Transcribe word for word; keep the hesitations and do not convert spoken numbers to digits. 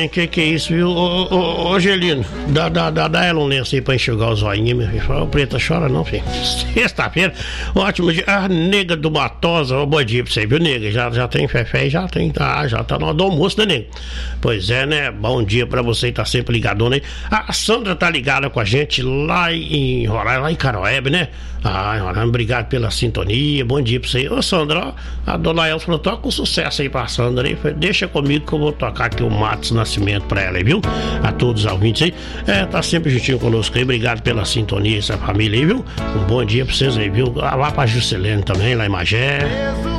Que que é isso, viu? Ô, ô, ô Angelino, dá, dá, dá, dá ela um lenço aí pra enxugar os olhinhos, meu filho. O Preta chora não, filho. Sexta-feira, ótimo dia. A nega do Matosa, ô, bom dia pra você, viu, nega? Já, já tem fé, já tem, tá, já tá na hora do almoço, né, nega? Pois é, né? Bom dia pra você, tá sempre ligadona aí. A Sandra tá ligada com a gente lá em Roraima, lá em Caroebe, né? Ah, Roraima, obrigado pela sintonia, bom dia pra você. Ô, Sandra, ó, a dona Elsa falou, toca com sucesso aí pra Sandra aí. Deixa comigo que eu vou tocar aqui o Matos Nascimento pra ela aí, viu? A todos os ouvintes aí. É, tá sempre juntinho conosco aí. Obrigado pela sintonia, essa família aí, viu? Um bom dia pra vocês aí, viu? Lá pra Juscelene também, lá em Magé.